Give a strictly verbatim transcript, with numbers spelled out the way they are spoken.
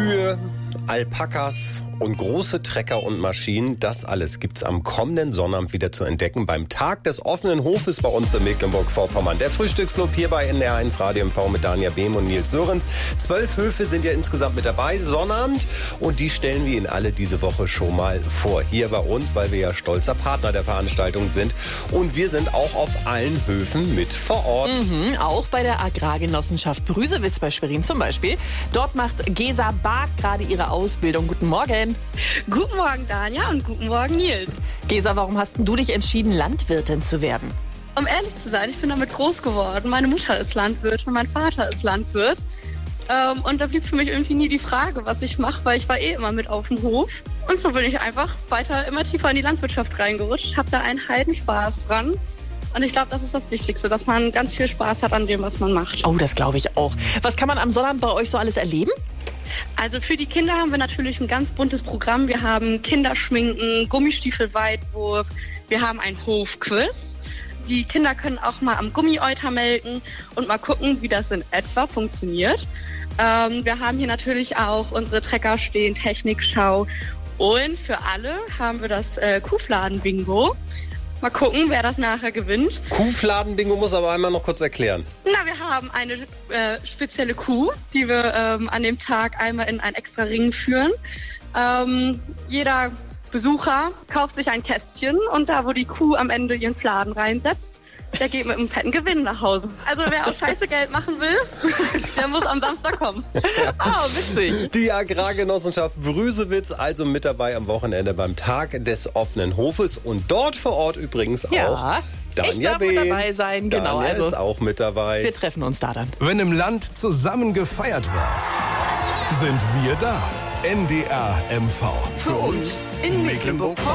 Kühe, Alpakas und große Trecker und Maschinen, das alles gibt's am kommenden Sonnabend wieder zu entdecken beim Tag des offenen Hofes bei uns in Mecklenburg-Vorpommern. Der Frühstückslob hier bei N D R eins Radio M V mit Danja Behm und Nils Sörensen. Zwölf Höfe sind ja insgesamt mit dabei, Sonnabend, und die stellen wir Ihnen alle diese Woche schon mal vor. Hier bei uns, weil wir ja stolzer Partner der Veranstaltung sind, und wir sind auch auf allen Höfen mit vor Ort. Mhm, auch bei der Agrargenossenschaft Brüsewitz bei Schwerin zum Beispiel. Dort macht Gesa Bark gerade ihre Ausbildung. Guten Morgen. Guten Morgen, Danja, und guten Morgen, Nils. Gesa, warum hast denn du dich entschieden, Landwirtin zu werden? Um ehrlich zu sein, ich bin damit groß geworden. Meine Mutter ist Landwirt und mein Vater ist Landwirt. Ähm, und da blieb für mich irgendwie nie die Frage, was ich mache, weil ich war eh immer mit auf dem Hof. Und so bin ich einfach weiter immer tiefer in die Landwirtschaft reingerutscht, habe da einen Heidenspaß dran. Und ich glaube, das ist das Wichtigste, dass man ganz viel Spaß hat an dem, was man macht. Oh, das glaube ich auch. Was kann man am Sonnabend bei euch so alles erleben? Also für die Kinder haben wir natürlich ein ganz buntes Programm. Wir haben Kinderschminken, Gummistiefelweitwurf, wir haben ein Hofquiz. Die Kinder können auch mal am Gummieuter melken und mal gucken, wie das in etwa funktioniert. Ähm, wir haben hier natürlich auch unsere Trecker stehen, Technikschau. Und für alle haben wir das äh, Kuhfladen-Bingo. Mal gucken, wer das nachher gewinnt. Kuhfladen-Bingo muss aber einmal noch kurz erklären. Na, wir haben eine äh, spezielle Kuh, die wir ähm, an dem Tag einmal in einen extra Ring führen. Ähm, jeder Besucher kauft sich ein Kästchen und da, wo die Kuh am Ende ihren Fladen reinsetzt, der geht mit einem fetten Gewinn nach Hause. Also wer auch scheiße Geld machen will, der muss am Samstag kommen. Oh, witzig. Die Agrargenossenschaft Brüsewitz also mit dabei am Wochenende beim Tag des offenen Hofes. Und dort vor Ort übrigens Ja, auch Danja ich darf mit Behm. dabei sein. Genau, Danja also ist auch mit dabei. wir treffen uns da dann. Wenn im Land zusammen gefeiert wird, sind wir da. N D R M V. Für uns in Mecklenburg-Vorpommern.